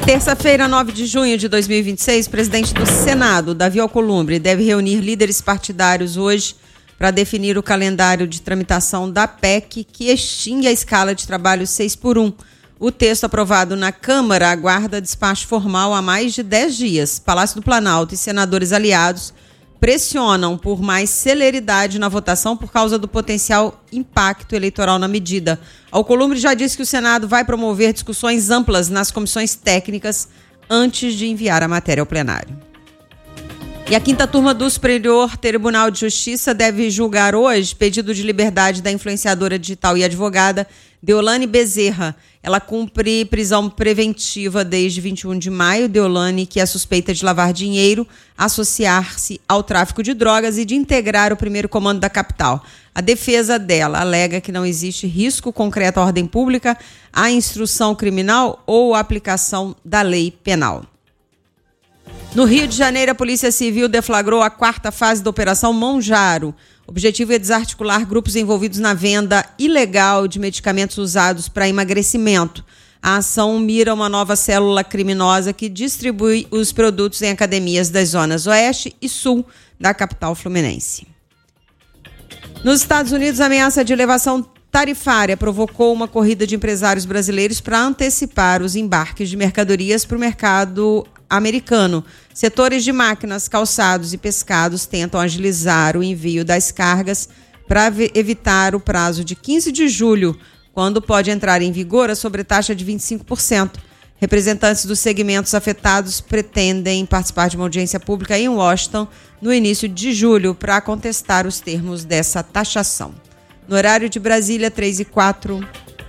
Terça-feira, 9 de junho de 2026, o presidente do Senado, Davi Alcolumbre, deve reunir líderes partidários hoje para definir o calendário de tramitação da PEC, que extingue a escala de trabalho 6x1. O texto aprovado na Câmara aguarda despacho formal há mais de 10 dias. Palácio do Planalto e senadores aliados pressionam por mais celeridade na votação por causa do potencial impacto eleitoral na medida. Alcolumbre já disse que o Senado vai promover discussões amplas nas comissões técnicas antes de enviar a matéria ao plenário. E a quinta turma do Superior Tribunal de Justiça deve julgar hoje pedido de liberdade da influenciadora digital e advogada Deolane Bezerra. Ela cumpre prisão preventiva desde 21 de maio. Deolane, que é suspeita de lavar dinheiro, associar-se ao tráfico de drogas e de integrar o primeiro comando da capital. A defesa dela alega que não existe risco concreto à ordem pública, à instrução criminal ou à aplicação da lei penal. No Rio de Janeiro, a Polícia Civil deflagrou a quarta fase da Operação Monjaro. O objetivo é desarticular grupos envolvidos na venda ilegal de medicamentos usados para emagrecimento. A ação mira uma nova célula criminosa que distribui os produtos em academias das zonas oeste e sul da capital fluminense. Nos Estados Unidos, a ameaça de elevação tarifária provocou uma corrida de empresários brasileiros para antecipar os embarques de mercadorias para o mercado americano. Setores de máquinas, calçados e pescados tentam agilizar o envio das cargas para evitar o prazo de 15 de julho, quando pode entrar em vigor a sobretaxa de 25%. Representantes dos segmentos afetados pretendem participar de uma audiência pública em Washington no início de julho para contestar os termos dessa taxação. No horário de Brasília, 3h04.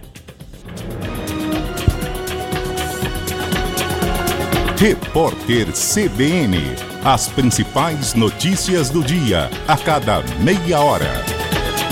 Repórter CBN. As principais notícias do dia, a cada meia hora.